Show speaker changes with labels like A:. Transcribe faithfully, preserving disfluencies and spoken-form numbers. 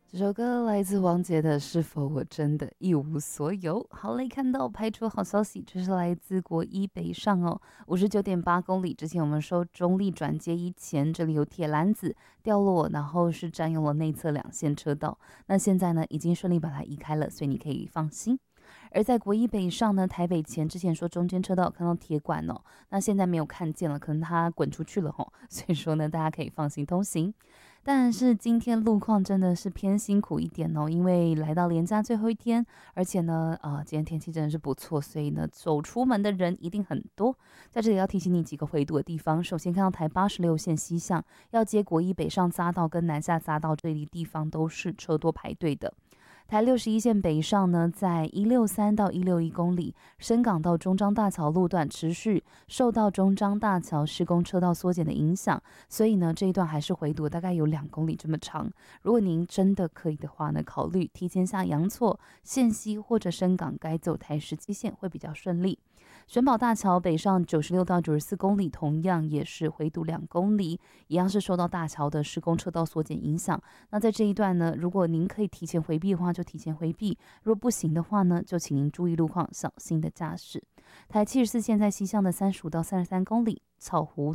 A: 这首歌来自王杰的《是否我真的一无所有》。好嘞，看到排除好消息，这是来自国一北上哦，五十九点八公里。之前我们说中立转接一前，这里有铁篮子掉落，然后是占用了内侧两线车道。那现在呢，已经顺利把它移开了，所以你可以放心。而在国一北上呢，台北前之前说中间车道看到铁管哦，那现在没有看见了，可能它滚出去了吼、哦，所以说呢，大家可以放心通行。但是今天路况真的是偏辛苦一点哦，因为来到连假最后一天，而且呢，呃，今天天气真的是不错，所以呢，走出门的人一定很多。在这里要提醒你几个回堵的地方，首先看到台八十六线西向要接国一北上匝道跟南下匝道这里地方都是车多排队的。台六十一线北上呢，在一六三到一六一公里，深港到中彰大桥路段持续受到中彰大桥施工车道缩减的影响，所以呢这一段还是回堵，大概有两公里这么长。如果您真的可以的话呢，考虑提前下阳错、线西或者深港该走台十七线会比较顺利。玄宝大桥北上九十六到九十四公里，同样也是回堵两公里，一样是受到大桥的施工车道缩减影响。那在这一段呢，如果您可以提前回避的话，就提前回避；如果不行的话呢，就请您注意路况，小心的驾驶。台七十四线在西向的三十五到三十三公里，草湖